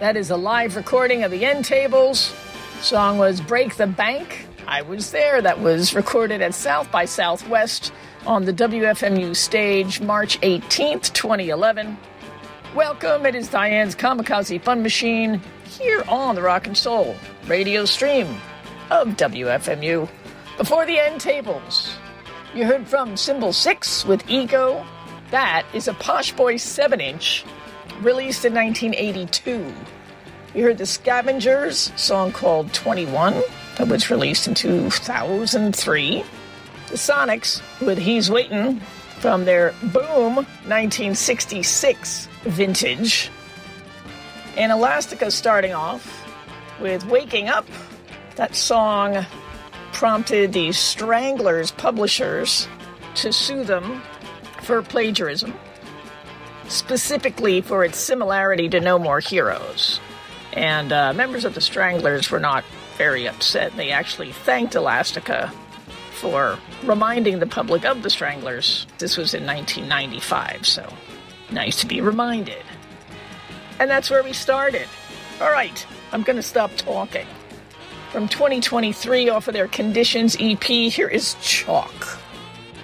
That is a live recording of the End Tables. Song was Break the Bank. I was there. That was recorded at South by Southwest on the WFMU stage March 18th, 2011. Welcome. It is Diane's Kamikaze Fun Machine here on the Rock and Soul radio stream of WFMU. Before the End Tables, you heard from Symbol 6 with Ego. That is a Posh Boy 7-inch released in 1982. You heard the Scavengers, song called 21, that was released in 2003. The Sonics with He's Waitin' from their Boom 1966 vintage. And Elastica starting off with Waking Up. That song prompted the Stranglers publishers to sue them for plagiarism, specifically for its similarity to No More Heroes. And members of the Stranglers were not very upset. They actually thanked Elastica for reminding the public of the Stranglers. This was in 1995, so nice to be reminded. And that's where we started. All right, I'm going to stop talking. From 2023, off of their Conditions EP, here is Chalk.